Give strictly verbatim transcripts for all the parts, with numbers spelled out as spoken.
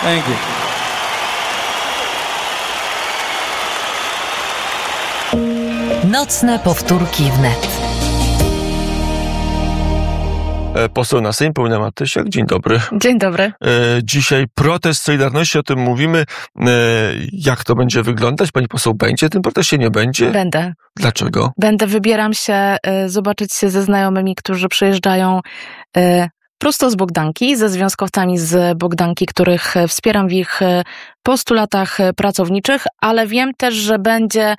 Thank you. Nocne powtórki wnet. Poseł na Sejm, Paulina Matysiak. Dzień dobry. Dzień dobry. Dzisiaj protest Solidarności, o tym mówimy. Jak to będzie wyglądać? Pani poseł będzie? Tym proteście nie będzie? Będę. Dlaczego? Będę, wybieram się zobaczyć się ze znajomymi, którzy przyjeżdżają prosto z Bogdanki, ze związkowcami z Bogdanki, których wspieram w ich postulatach pracowniczych, ale wiem też, że będzie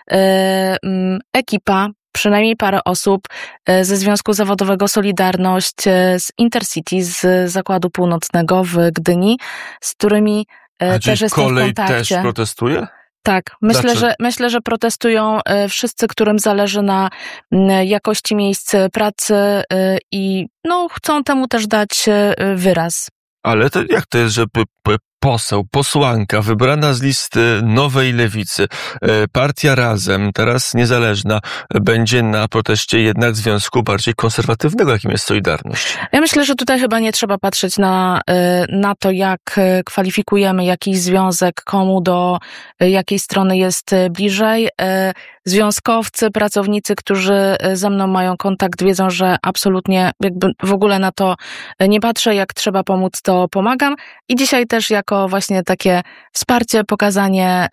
ekipa, przynajmniej parę osób ze Związku Zawodowego Solidarność, z Intercity, z Zakładu Północnego w Gdyni, z którymi A też jestem w kolej kontakcie. też protestuje? Tak, myślę Dlaczego? że, myślę, że protestują wszyscy, którym zależy na jakości miejsc pracy i no, chcą temu też dać wyraz. Ale to jak to jest, że p- p- poseł, posłanka wybrana z listy Nowej Lewicy, partia Razem, teraz niezależna, będzie na proteście jednak związku bardziej konserwatywnego, jakim jest Solidarność? Ja myślę, że tutaj chyba nie trzeba patrzeć na, na to, jak kwalifikujemy jakiś związek, komu do jakiej strony jest bliżej. Związkowcy, pracownicy, którzy ze mną mają kontakt, wiedzą, że absolutnie jakby w ogóle na to nie patrzę. Jak trzeba pomóc, to pomagam. I dzisiaj też jako właśnie takie wsparcie, pokazanie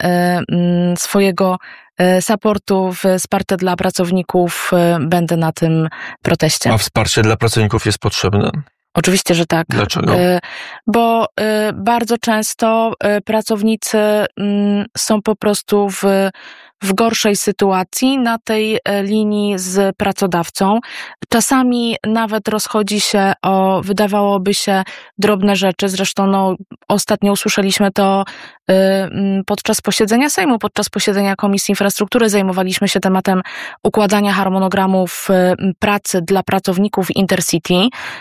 swojego supportu, wsparcie dla pracowników będę na tym proteście. A wsparcie dla pracowników jest potrzebne? Oczywiście, że tak. Dlaczego? Bo bardzo często pracownicy są po prostu w, w gorszej sytuacji na tej linii z pracodawcą. Czasami nawet rozchodzi się o, wydawałoby się, drobne rzeczy. Zresztą no, ostatnio usłyszeliśmy to podczas posiedzenia Sejmu, podczas posiedzenia Komisji Infrastruktury zajmowaliśmy się tematem układania harmonogramów pracy dla pracowników Intercity.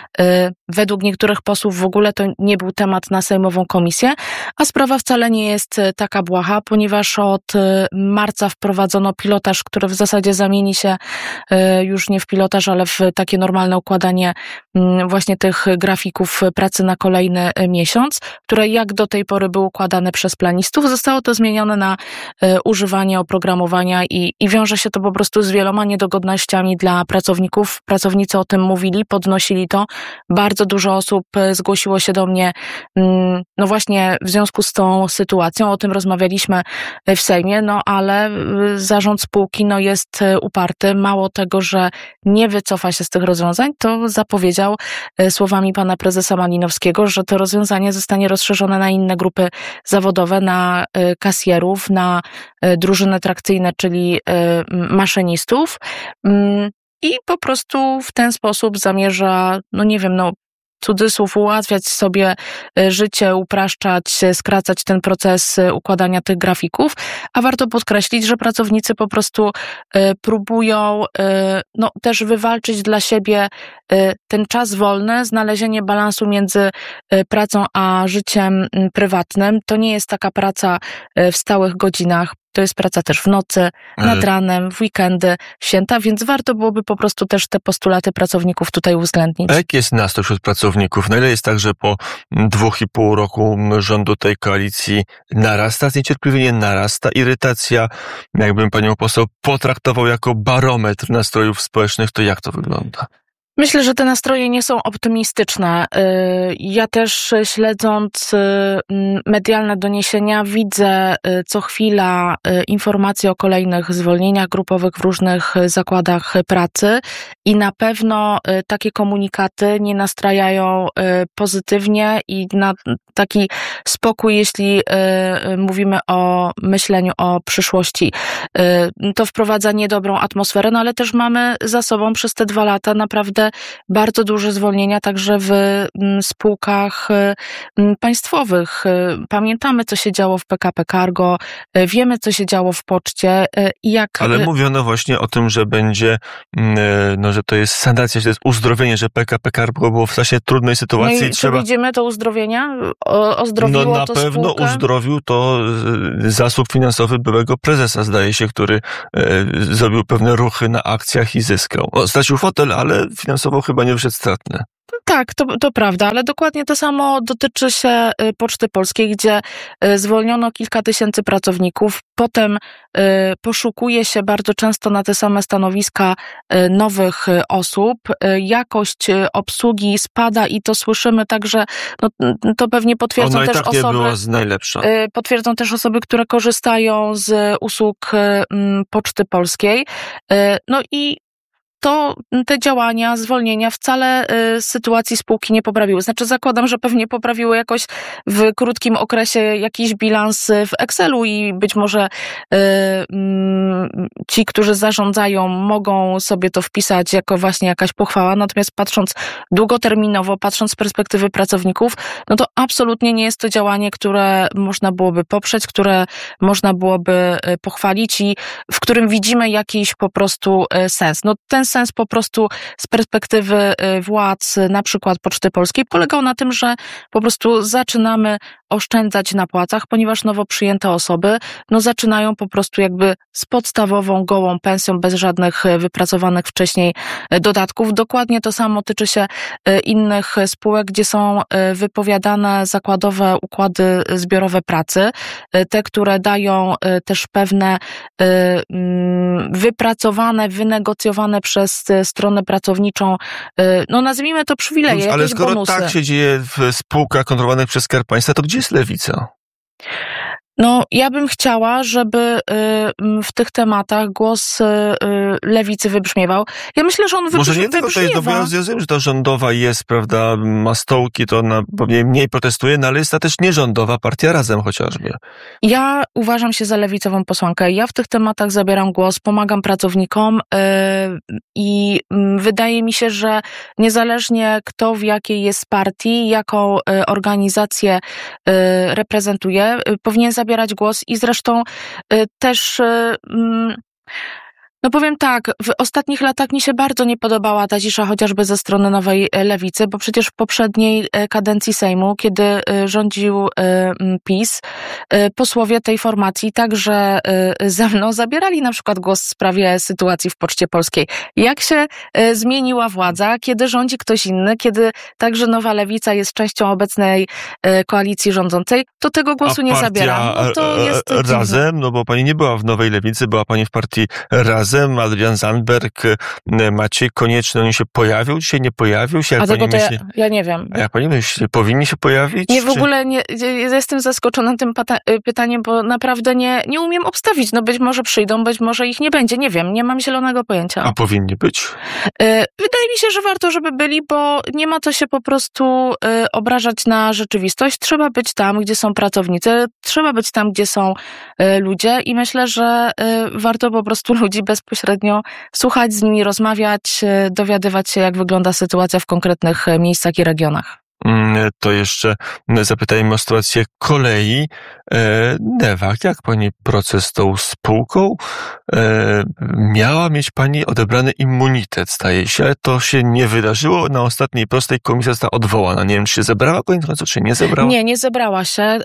Według niektórych posłów w ogóle to nie był temat na sejmową komisję, a sprawa wcale nie jest taka błaha, ponieważ od marca wprowadzono pilotaż, który w zasadzie zamieni się już nie w pilotaż, ale w takie normalne układanie właśnie tych grafików pracy na kolejny miesiąc, które jak do tej pory były układane przez planistów, zostało to zmienione na używanie oprogramowania i, i wiąże się to po prostu z wieloma niedogodnościami dla pracowników. Pracownicy o tym mówili, podnosili to. Bardzo dużo osób zgłosiło się do mnie, no właśnie w związku z tą sytuacją, o tym rozmawialiśmy w Sejmie, no ale zarząd spółki no jest uparty. Mało tego, że nie wycofa się z tych rozwiązań, to zapowiedział słowami pana prezesa Malinowskiego, że to rozwiązanie zostanie rozszerzone na inne grupy zawodowe, na kasjerów, na drużyny trakcyjne, czyli maszynistów. I po prostu w ten sposób zamierza, no nie wiem, no cudzysłów, ułatwiać sobie życie, upraszczać, skracać ten proces układania tych grafików, a warto podkreślić, że pracownicy po prostu próbują no, też wywalczyć dla siebie ten czas wolny, znalezienie balansu między pracą a życiem prywatnym. To nie jest taka praca w stałych godzinach. To jest praca też w nocy, nad ranem, w weekendy, w święta, więc warto byłoby po prostu też te postulaty pracowników tutaj uwzględnić. A jaki jest nastrój wśród pracowników? Na ile jest tak, że po dwóch i pół roku rządu tej koalicji narasta zniecierpliwienie, narasta irytacja? Jakbym panią poseł potraktował jako barometr nastrojów społecznych, to jak to wygląda? Myślę, że te nastroje nie są optymistyczne. Ja też śledząc medialne doniesienia widzę co chwila informacje o kolejnych zwolnieniach grupowych w różnych zakładach pracy i na pewno takie komunikaty nie nastrajają pozytywnie i na taki spokój, jeśli mówimy o myśleniu o przyszłości. To wprowadza niedobrą atmosferę, no ale też mamy za sobą przez te dwa lata naprawdę bardzo duże zwolnienia także w spółkach państwowych. Pamiętamy, co się działo w P K P Cargo, wiemy, co się działo w Poczcie i jak... Ale mówiono właśnie o tym, że będzie, no, że to jest sanacja, że to jest uzdrowienie, że P K P Cargo było w strasznie trudnej sytuacji. No i trzeba... czy widzimy to uzdrowienia? O, ozdrowiło No na to pewno spółkę? uzdrowił to zasób finansowy byłego prezesa, zdaje się, który e, zrobił pewne ruchy na akcjach i zyskał. O, stracił fotel, ale finansowo finansowo chyba nie wyszedł stratny. Tak, to, to prawda, ale dokładnie to samo dotyczy się Poczty Polskiej, gdzie zwolniono kilka tysięcy pracowników. Potem poszukuje się bardzo często na te same stanowiska nowych osób. Jakość obsługi spada i to słyszymy także, no, to pewnie potwierdzą Ona też i tak osoby. nie była najlepsza. Potwierdzą też osoby, które korzystają z usług Poczty Polskiej. No i to te działania, zwolnienia wcale y, sytuacji spółki nie poprawiły. Znaczy zakładam, że pewnie poprawiły jakoś w krótkim okresie jakiś bilans w Excelu i być może y, y, ci, którzy zarządzają, mogą sobie to wpisać jako właśnie jakaś pochwała. Natomiast patrząc długoterminowo, patrząc z perspektywy pracowników, no to absolutnie nie jest to działanie, które można byłoby poprzeć, które można byłoby pochwalić i w którym widzimy jakiś po prostu sens. No ten sens po prostu z perspektywy władz, na przykład Poczty Polskiej, polegał na tym, że po prostu zaczynamy oszczędzać na płacach, ponieważ nowo przyjęte osoby no zaczynają po prostu jakby z podstawową, gołą pensją, bez żadnych wypracowanych wcześniej dodatków. Dokładnie to samo tyczy się innych spółek, gdzie są wypowiadane zakładowe układy zbiorowe pracy, te, które dają też pewne wypracowane, wynegocjowane przez stronę pracowniczą, no nazwijmy to przywileje, jakieś Ale skoro bonusy. tak się dzieje w spółkach kontrolowanych przez Skarb Państwa, to gdzie jest lewica? No, ja bym chciała, żeby w tych tematach głos lewicy wybrzmiewał. Ja myślę, że on wybrzmiewa. Może nie tylko to jest, ja rozumiem, że ta rządowa jest, prawda, ma stołki, to ona pewnie mniej protestuje, no ale jest ta też nierządowa partia Razem chociażby. Ja uważam się za lewicową posłankę. Ja w tych tematach zabieram głos, pomagam pracownikom yy, i yy, wydaje mi się, że niezależnie kto w jakiej jest partii, jaką yy, organizację yy, reprezentuje, yy, powinien zabierać głos i zresztą y, też y, y, no powiem tak, w ostatnich latach mi się bardzo nie podobała ta cisza chociażby ze strony Nowej Lewicy, bo przecież w poprzedniej kadencji Sejmu, kiedy rządził PiS, posłowie tej formacji także ze mną zabierali na przykład głos w sprawie sytuacji w Poczcie Polskiej. Jak się zmieniła władza, kiedy rządzi ktoś inny, kiedy także Nowa Lewica jest częścią obecnej koalicji rządzącej, to tego głosu A nie partia zabieram. No to jest Razem, no bo pani nie była w Nowej Lewicy, była pani w partii Razem. Adrian Zandberg, Maciej Konieczny, oni się pojawią dzisiaj, nie pojawią się? Jak A tego to myśli, ja, ja nie wiem. A jak pani myśli, powinni się pojawić? Nie, w czy... ogóle nie, jestem zaskoczona tym pata- pytaniem, bo naprawdę nie, nie umiem obstawić. No być może przyjdą, być może ich nie będzie, nie wiem, nie mam zielonego pojęcia. A powinni być? Wydaje mi się, że warto, żeby byli, bo nie ma co się po prostu obrażać na rzeczywistość. Trzeba być tam, gdzie są pracownicy, trzeba być tam, gdzie są ludzie i myślę, że warto po prostu ludzi bezpośrednio słuchać, z nimi rozmawiać, dowiadywać się, jak wygląda sytuacja w konkretnych miejscach i regionach. To jeszcze zapytajmy o sytuację kolei. Newag, jak pani proces z tą spółką? Miała mieć pani odebrany immunitet, staje się, ale to się nie wydarzyło. Na ostatniej prostej komisja została odwołana. Nie wiem, czy się zebrała koniec końców, czy nie zebrała? Nie, nie zebrała się.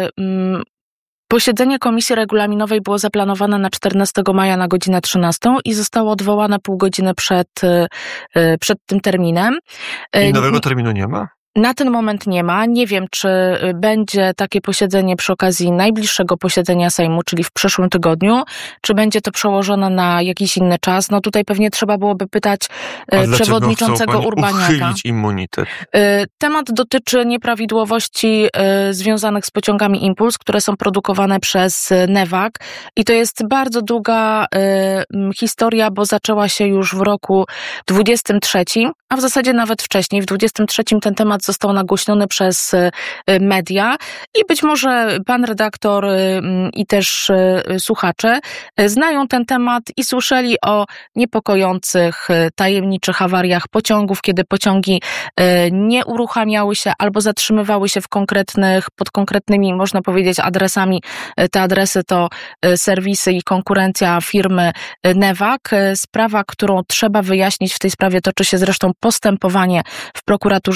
Posiedzenie Komisji Regulaminowej było zaplanowane na czternastego maja na godzinę trzynastą i zostało odwołane pół godziny przed, przed tym terminem. I nowego terminu nie ma? Na ten moment nie ma. Nie wiem, czy będzie takie posiedzenie przy okazji najbliższego posiedzenia Sejmu, czyli w przyszłym tygodniu, czy będzie to przełożone na jakiś inny czas. No tutaj pewnie trzeba byłoby pytać A przewodniczącego Urbaniaka. Uchylić immunitet? Temat dotyczy nieprawidłowości związanych z pociągami Impuls, które są produkowane przez Newag i to jest bardzo długa historia, bo zaczęła się już w roku dwudziestym trzecim, a w zasadzie nawet wcześniej. W dwudziestym trzecim ten temat został nagłośniony przez media i być może pan redaktor i też słuchacze znają ten temat i słyszeli o niepokojących, tajemniczych awariach pociągów, kiedy pociągi nie uruchamiały się albo zatrzymywały się w konkretnych, pod konkretnymi, można powiedzieć, adresami. Te adresy to serwisy i konkurencja firmy Newag. Sprawa, którą trzeba wyjaśnić, w tej sprawie toczy się zresztą postępowanie w prokuraturze w Krakowie.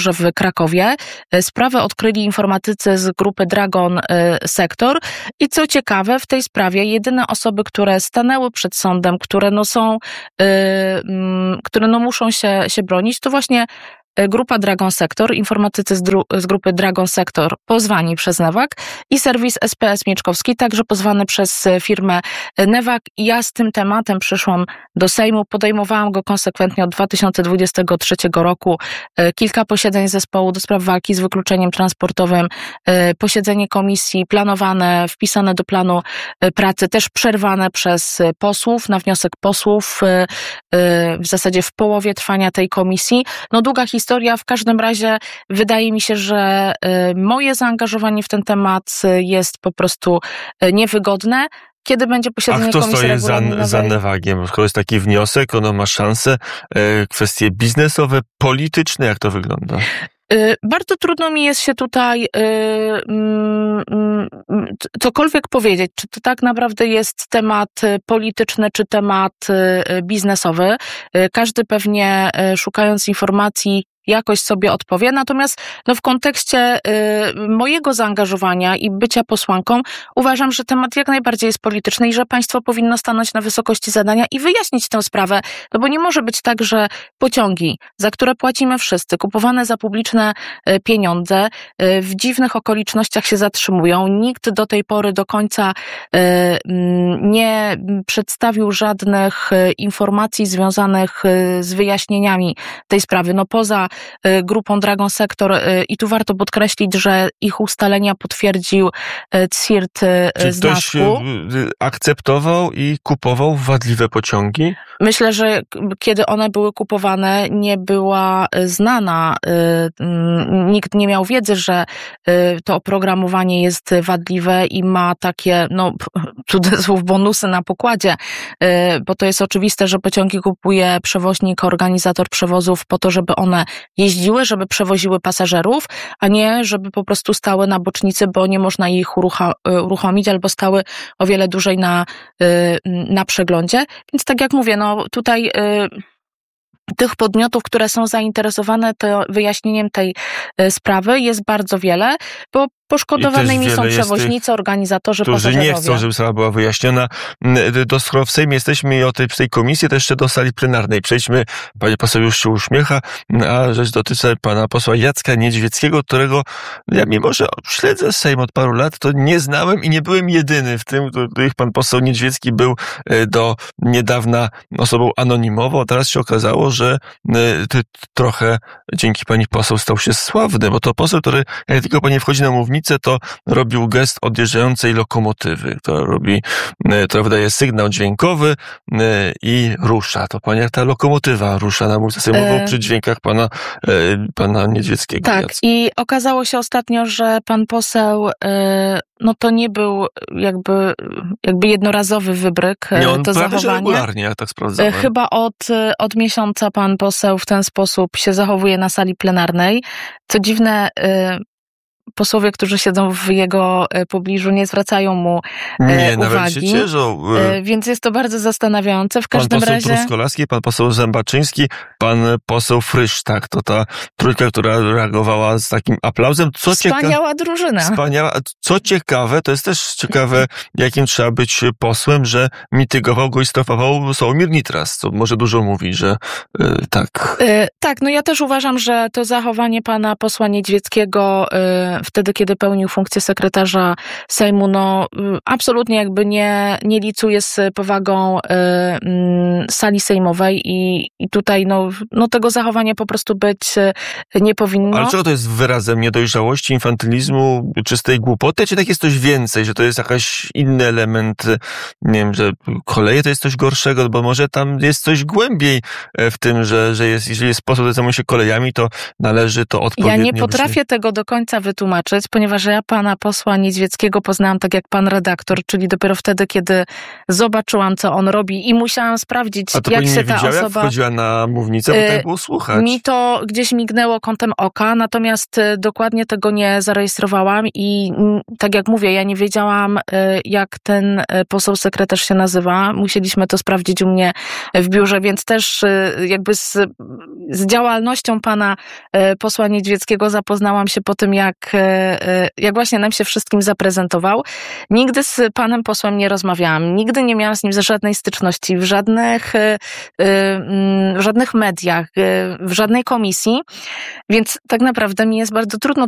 Krakowie. Sprawę odkryli informatycy z grupy Dragon Sector i co ciekawe, w tej sprawie jedyne osoby, które stanęły przed sądem, które no są, które no muszą się, się bronić, to właśnie grupa Dragon Sector, informatycy z, dru- z grupy Dragon Sector pozwani przez Newag i serwis S P S Mieczkowski, także pozwany przez firmę Newag. Ja z tym tematem przyszłam do Sejmu, podejmowałam go konsekwentnie od dwa tysiące dwudziestego trzeciego roku. Kilka posiedzeń zespołu do spraw walki z wykluczeniem transportowym, posiedzenie komisji planowane, wpisane do planu pracy, też przerwane przez posłów, na wniosek posłów, w zasadzie w połowie trwania tej komisji. No długa historia. Historia. W każdym razie wydaje mi się, że moje zaangażowanie w ten temat jest po prostu niewygodne. Kiedy będzie posiedzenie komisji regulaminowej? A kto stoi za, za Newagiem? Skoro jest taki wniosek, ono ma szanse, kwestie biznesowe, polityczne, jak to wygląda? Bardzo trudno mi jest się tutaj cokolwiek powiedzieć, czy to tak naprawdę jest temat polityczny, czy temat biznesowy. Każdy pewnie, szukając informacji, jakoś sobie odpowie. Natomiast no, w kontekście y, mojego zaangażowania i bycia posłanką uważam, że temat jak najbardziej jest polityczny i że państwo powinno stanąć na wysokości zadania i wyjaśnić tę sprawę. No bo nie może być tak, że pociągi, za które płacimy wszyscy, kupowane za publiczne y, pieniądze, y, w dziwnych okolicznościach się zatrzymują. Nikt do tej pory do końca y, y, nie przedstawił żadnych y, informacji związanych y, z wyjaśnieniami tej sprawy. No poza grupą Dragon Sector i tu warto podkreślić, że ich ustalenia potwierdził C I R T z Ktoś akceptował i kupował wadliwe pociągi? Myślę, że kiedy one były kupowane, nie była znana, nikt nie miał wiedzy, że to oprogramowanie jest wadliwe i ma takie, no, cudzysłów, bonusy na pokładzie, bo to jest oczywiste, że pociągi kupuje przewoźnik, organizator przewozów po to, żeby one jeździły, żeby przewoziły pasażerów, a nie żeby po prostu stały na bocznicy, bo nie można ich urucha- uruchomić, albo stały o wiele dłużej na, na przeglądzie. Więc tak jak mówię, no tutaj tych podmiotów, które są zainteresowane to wyjaśnieniem tej sprawy jest bardzo wiele, bo poszkodowanymi są przewoźnicy, tych, organizatorzy, którzy pasażerowie. nie chcą, żeby sprawa była wyjaśniona. Do, skoro w Sejmie jesteśmy i o tej, tej komisji, to jeszcze do sali plenarnej. Przejdźmy, pani poseł już się uśmiecha, a rzecz dotyczy pana posła Jacka Niedźwieckiego, którego ja mimo, że śledzę Sejm od paru lat, to nie znałem i nie byłem jedyny w tym, których pan poseł Niedźwiecki był do niedawna osobą anonimową. Teraz się okazało, że ty trochę dzięki pani poseł stał się sławny, bo to poseł, który jak tylko pani wchodzi na mównicę, to robił gest odjeżdżającej lokomotywy, która robi, która wydaje sygnał dźwiękowy i rusza. To pani jak ta lokomotywa rusza na mównicę sejmową e... przy dźwiękach pana, pana Niedźwieckiego. Tak, i okazało się ostatnio, że pan poseł, no to nie był jakby, jakby jednorazowy wybryk, nie, on to zachowanie. Regularnie, jak tak sprawdzałem. Chyba od, od miesiąca pan poseł w ten sposób się zachowuje na sali plenarnej. Co dziwne, posłowie, którzy siedzą w jego pobliżu, nie zwracają mu nie, uwagi. Nawet się cieszą. Więc jest to bardzo zastanawiające. W każdym pan poseł razie... Truskolaski, pan poseł Zębaczyński, pan poseł Frysztak. To ta trójka, która reagowała z takim aplauzem. Co Wspaniała cieka... drużyna. Wspaniała. Co ciekawe, to jest też ciekawe, jakim trzeba być posłem, że mitygował go i strofował Sławomir Nitras. To może dużo mówi, że yy, tak. Yy, tak, no ja też uważam, że to zachowanie pana posła Niedźwieckiego yy, wtedy, kiedy pełnił funkcję sekretarza Sejmu, no absolutnie jakby nie, nie licuje z powagą y, y, sali sejmowej i, i tutaj no, no tego zachowania po prostu być nie powinno. Ale czego to jest wyrazem niedojrzałości, infantylizmu, czystej głupoty, czy tak jest coś więcej, że to jest jakaś inny element, nie wiem, że koleje to jest coś gorszego, bo może tam jest coś głębiej w tym, że, że jest, jeżeli jest sposób do zajmowania się kolejami, to należy to odpowiednio... Ja nie potrafię tego do końca wytłumaczyć. wytłumaczyć, ponieważ ja pana posła Niedźwieckiego poznałam tak jak pan redaktor, czyli dopiero wtedy, kiedy zobaczyłam, co on robi i musiałam sprawdzić, A to jak pani się nie ta widziała, osoba... jak wchodziła na mównicę, bo Y, tak było słuchać. Mi to gdzieś mignęło kątem oka, natomiast y, dokładnie tego nie zarejestrowałam i mm, tak jak mówię, ja nie wiedziałam, y, jak ten y, poseł sekretarz się nazywa. Musieliśmy to sprawdzić u mnie w biurze, więc też y, jakby z, z działalnością pana y, posła Niedźwieckiego zapoznałam się po tym, jak, y, y, jak właśnie nam się wszystkim zaprezentował. Nigdy z panem posłem nie rozmawiałam, nigdy nie miałam z nim żadnej styczności, w żadnych, y, y, mm, w żadnych mediach, y, w żadnej komisji, więc tak naprawdę mi jest bardzo trudno